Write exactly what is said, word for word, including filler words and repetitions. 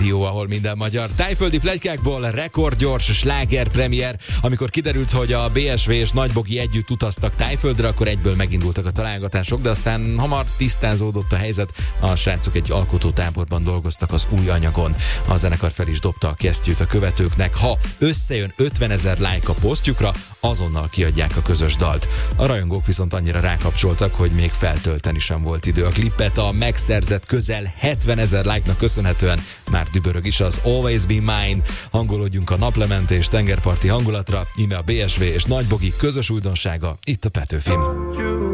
rádió, ahol minden magyar. Tájföldi pletykákból rekordgyors sláger premier. Amikor kiderült, hogy a bé es vé és Nagybogi együtt utaztak Tájföldre, akkor egyből megindultak a találgatások, de aztán hamar tisztázódott a helyzet. A srácok egy alkotótáborban dolgoztak az új anyagon. A zenekar fel is dobta a kesztyűt a követőknek. Ha összejön ötvenezer like a posztjukra, azonnal kiadják a közös dalt. A rajongók viszont annyira rákapcsoltak, hogy még feltölteni sem volt idő. A klippet a megszerzett közel hetvenezer like-nak köszönhetően már dübörög is az Always Be Mine. Hangolódjunk a naplementés tengerparti hangulatra, íme a bé es vé és Nagybogi közös újdonsága itt a Petőfin.